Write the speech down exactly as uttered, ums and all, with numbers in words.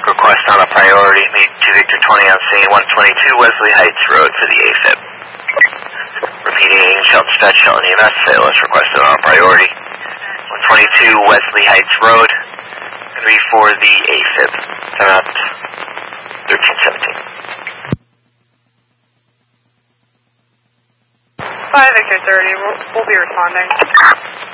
request on a priority. Meet two Victor twenty on scene, one twenty-two Wesley Heights Road for the A F I B. Repeating, Shelton Dispatch, Shelton E M S, A L S requested on a priority. one twenty-two Wesley Heights Road, going to be for the A F I B. Turn out thirteen seventeen. five Victor thirty, we'll, we'll be responding.